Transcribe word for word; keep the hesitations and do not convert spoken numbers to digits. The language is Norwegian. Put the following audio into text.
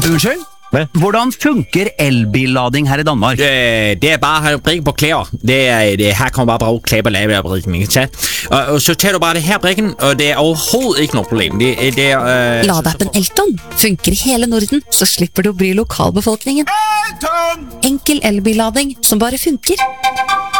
Unnskyld? Hvad? Hvordan funker elbillading her i Danmark? Øh, det er bare at brikke på klæder. Det er, det, her kommer bare bruge klæder på lave brikken, ikke sant? Og, og så tager du bare det her brikken, og det er overhovedet ikke noe problem. Det, det er... Øh, Ladeappen Elton funker i hele Norden, så slipper du å bry lokalbefolkningen. Enkel elbillading som bare funker.